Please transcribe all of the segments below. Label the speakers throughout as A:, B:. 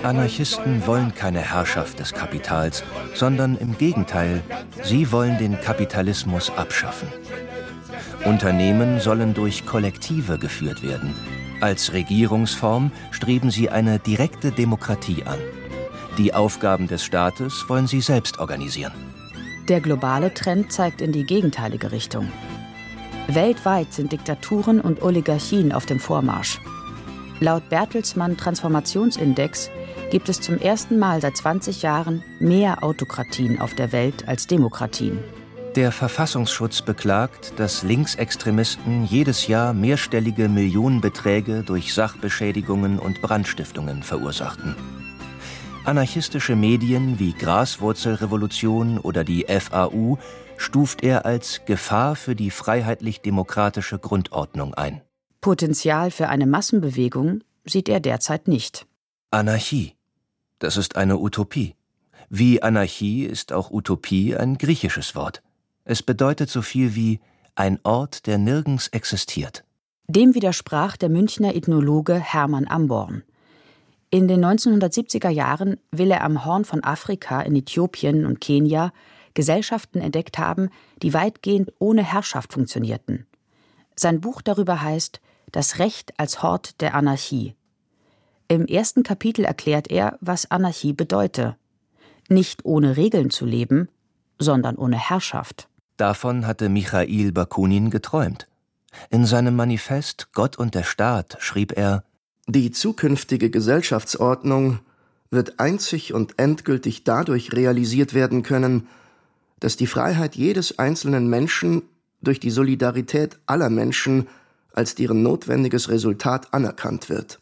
A: Anarchisten wollen keine Herrschaft des Kapitals, sondern im Gegenteil, sie wollen den Kapitalismus abschaffen. Unternehmen sollen durch Kollektive geführt werden. Als Regierungsform streben sie eine direkte Demokratie an. Die Aufgaben des Staates wollen sie selbst organisieren.
B: Der globale Trend zeigt in die gegenteilige Richtung. Weltweit sind Diktaturen und Oligarchien auf dem Vormarsch. Laut Bertelsmann Transformationsindex gibt es zum ersten Mal seit 20 Jahren mehr Autokratien auf der Welt als Demokratien.
A: Der Verfassungsschutz beklagt, dass Linksextremisten jedes Jahr mehrstellige Millionenbeträge durch Sachbeschädigungen und Brandstiftungen verursachten. Anarchistische Medien wie Graswurzelrevolution oder die FAU stuft er als Gefahr für die freiheitlich-demokratische Grundordnung ein.
B: Potenzial für eine Massenbewegung sieht er derzeit nicht.
A: Anarchie, das ist eine Utopie. Wie Anarchie ist auch Utopie ein griechisches Wort. Es bedeutet so viel wie ein Ort, der nirgends existiert.
B: Dem widersprach der Münchner Ethnologe Hermann Amborn. In den 1970er Jahren will er am Horn von Afrika in Äthiopien und Kenia Gesellschaften entdeckt haben, die weitgehend ohne Herrschaft funktionierten. Sein Buch darüber heißt »Das Recht als Hort der Anarchie«. Im ersten Kapitel erklärt er, was Anarchie bedeute. Nicht ohne Regeln zu leben, sondern ohne Herrschaft.
A: Davon hatte Michail Bakunin geträumt. In seinem Manifest »Gott und der Staat« schrieb er:
C: Die zukünftige Gesellschaftsordnung wird einzig und endgültig dadurch realisiert werden können, dass die Freiheit jedes einzelnen Menschen durch die Solidarität aller Menschen als deren notwendiges Resultat anerkannt wird.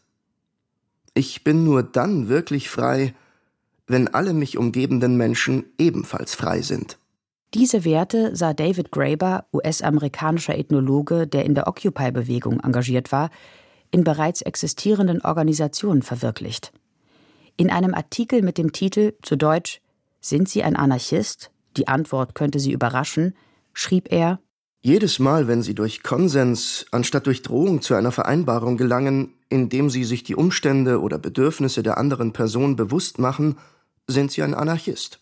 C: Ich bin nur dann wirklich frei, wenn alle mich umgebenden Menschen ebenfalls frei sind.
B: Diese Werte sah David Graeber, US-amerikanischer Ethnologe, der in der Occupy-Bewegung engagiert war, in bereits existierenden Organisationen verwirklicht. In einem Artikel mit dem Titel, zu Deutsch »Sind Sie ein Anarchist? Die Antwort könnte Sie überraschen«, schrieb er:
C: Jedes Mal, wenn Sie durch Konsens anstatt durch Drohung zu einer Vereinbarung gelangen, indem Sie sich die Umstände oder Bedürfnisse der anderen Person bewusst machen, sind Sie ein Anarchist.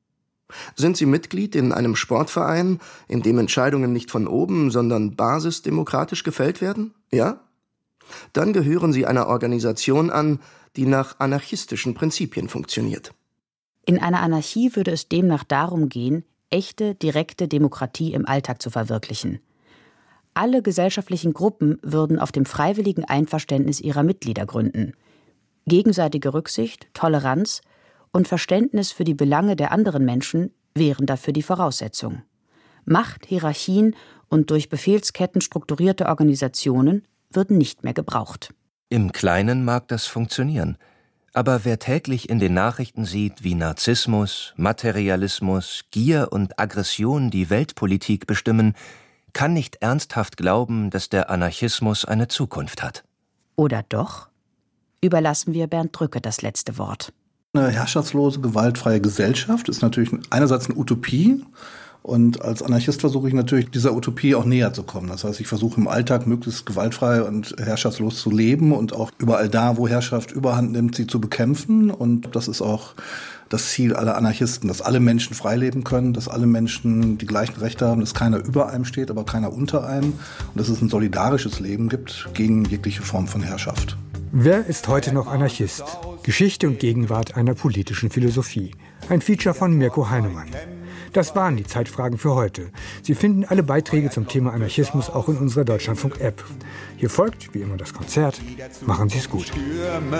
C: Sind Sie Mitglied in einem Sportverein, in dem Entscheidungen nicht von oben, sondern basisdemokratisch gefällt werden? Ja? Dann gehören Sie einer Organisation an, die nach anarchistischen Prinzipien funktioniert.
B: In einer Anarchie würde es demnach darum gehen, echte, direkte Demokratie im Alltag zu verwirklichen. Alle gesellschaftlichen Gruppen würden auf dem freiwilligen Einverständnis ihrer Mitglieder gründen. Gegenseitige Rücksicht, Toleranz und Verständnis für die Belange der anderen Menschen wären dafür die Voraussetzung. Macht, Hierarchien und durch Befehlsketten strukturierte Organisationen würden nicht mehr gebraucht.
A: Im Kleinen mag das funktionieren. Aber wer täglich in den Nachrichten sieht, wie Narzissmus, Materialismus, Gier und Aggression die Weltpolitik bestimmen, kann nicht ernsthaft glauben, dass der Anarchismus eine Zukunft hat.
B: Oder doch? Überlassen wir Bernd Drücke das letzte Wort.
D: Eine herrschaftslose, gewaltfreie Gesellschaft ist natürlich einerseits eine Utopie. Und als Anarchist versuche ich natürlich, dieser Utopie auch näher zu kommen. Das heißt, ich versuche im Alltag möglichst gewaltfrei und herrschaftslos zu leben und auch überall da, wo Herrschaft überhand nimmt, sie zu bekämpfen. Und das ist auch das Ziel aller Anarchisten, dass alle Menschen frei leben können, dass alle Menschen die gleichen Rechte haben, dass keiner über einem steht, aber keiner unter einem. Und dass es ein solidarisches Leben gibt gegen jegliche Form von Herrschaft.
E: Wer ist heute noch Anarchist? Geschichte und Gegenwart einer politischen Philosophie. Ein Feature von Mirko Heinemann. Das waren die Zeitfragen für heute. Sie finden alle Beiträge zum Thema Anarchismus auch in unserer Deutschlandfunk-App. Hier folgt, wie immer, das Konzert. Machen Sie es gut.
F: Stürme